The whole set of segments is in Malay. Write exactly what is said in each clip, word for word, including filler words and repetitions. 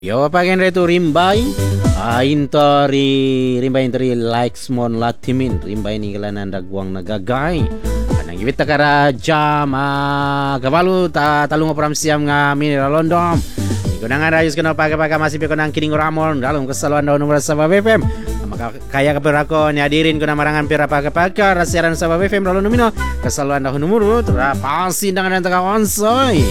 Yo pagen retu rimbay ah, intari rimbay intari likes mon latimin rimbay ni kalanan dagwang nagagay anang ibit takara jam ah, kabalu ta talungo pram siam nga mineral londom iko nang rayos kana paga-paga masih ko nang kining ramon dalam kesaluan daun nomor sabab F M maka kaya kapirako ni hadirin ko na marangan pira paga-paga rasiaran sabab F M dalam nomino kesaluan daun nomor tra pasi dengan taga onsoy.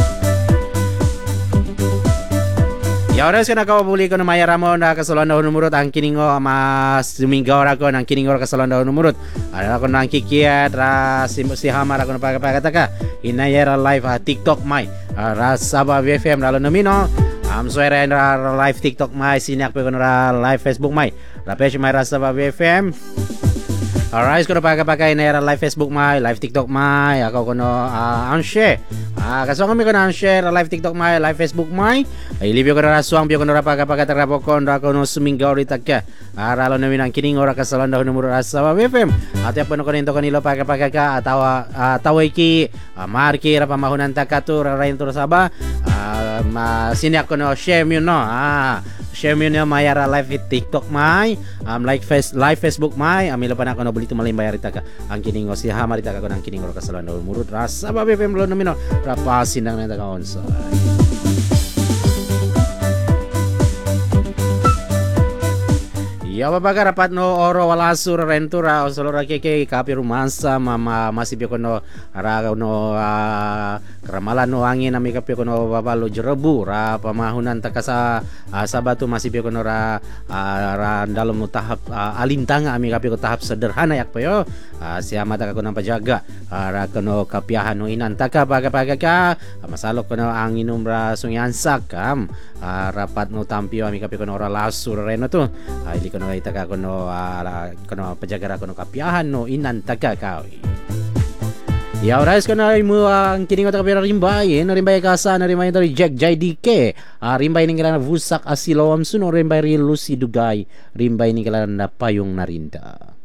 Ya oras ko na kabuli ko na maya ramon na kasaluan daw numurot ang kiningo mas duminggaw ra ko nang kiningo kasaluan daw numurot ada ko nang kikiat ra si, si hamar ako na pagapagata inayera live ha TikTok mai ra sabab F M lalo nomino am suara ra live TikTok mai sinak ko na live Facebook mai ra page mai ra sabab F M. Alright, ko na pagkapagay na yara live Facebook mai, live TikTok mai, ako ko no uh, unshare. Ah, kaso kami ko na unshare live TikTok mai, live Facebook mai. Ay libyo ko na rasuang, biyo ko na pagkapagatagrapo ko, na ako no suminggaw rita ka. Aralo namin ang kining ora kasalan daw numero sa F M. At yapo no ko nito kanilo pagkapagaka, atawa ataway ki, uh, marki ra pamahunan takato ra rain to saba. Ah, uh, siniak ko no share mo no. Ah, share mo na mayara live TikTok mai, um, like face live Facebook mai, amilo pa na ako no bulito malay mayarita ka ang kiningo si hamarita ka ko ng kiningo kasalan daw murut rasa ba F M lo nomino rapasin nang neta ka onsa. Ya babaga rapat no oro walasur rentura o solora keke kapi rumansa mama masih pio no ara no uh, keramalan no angin ami kapi no babalo jerebu ra pamahunan takasa uh, sabatu masih pio no ra uh, ra dalam no tahap uh, alintanga ami kapi ko tahap sederhana yak payo uh, siama taka ko nang pajaga uh, ra kono kapiahan no inan taka paga-paga ka uh, masalok kono ang inum ra sungyansak kam uh, rapat no tampio ami kapi ko no ra lasur reno tu uh, ili kono ita ka kono uh, kono pajagara kono kapiahan no inan taga kawi. Ya oras kono imu ang kining ta kapira rimbay no rimbay kasa na rimbay dari Jack J D K uh, rimbay ning kala vusak asilawam suno rimbay ri Lucy Dugay rimbay ning kala na payong narinda.